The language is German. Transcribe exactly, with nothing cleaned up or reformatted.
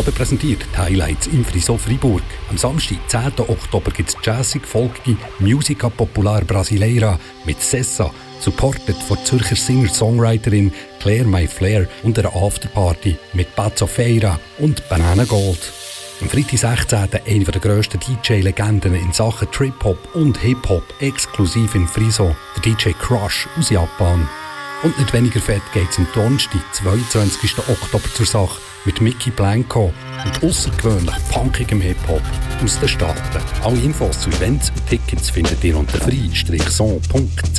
Alben präsentiert die Highlights im Friso Freiburg. Am Samstag, zehnten Oktober, gibt es jazzig folgende Musica Popular Brasileira mit Sessa, supported von Zürcher Singer-Songwriterin Claire My Flair und einer Afterparty mit Pazzo Feira und Banana Gold. Am Freitag, sechzehnten einer der grössten D J-Legenden in Sachen Trip-Hop und Hip-Hop, exklusiv in Friso, der D J Crush aus Japan. Und nicht weniger fett geht es am Donnerstag, zweiundzwanzigsten Oktober zur Sache mit Mickey Blanco und aussergewöhnlich punkigem Hip-Hop aus den Staaten. Alle Infos zu Events und Tickets findet ihr unter free son punkt c h.